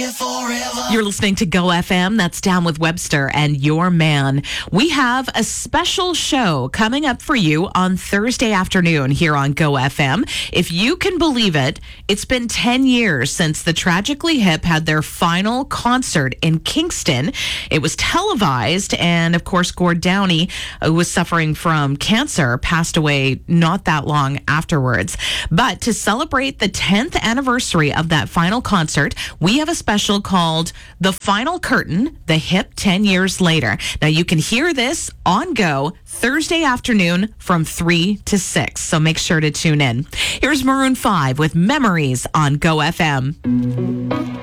You're listening to Go FM. That's Down with Webster and Your Man. We have a special show coming up for you on Thursday afternoon here on Go FM. If you can believe it, it's been 10 years since the Tragically Hip had their final concert in Kingston. It was televised, and of course, Gord Downie, who was suffering from cancer, passed away not that long afterwards. But to celebrate the 10th anniversary of that final concert, we have a special called The Final Curtain, The Hip 10 Years Later. Now, you can hear this on Go Thursday afternoon from 3 to 6, so make sure to tune in. Here's Maroon 5 with Memories on Go FM.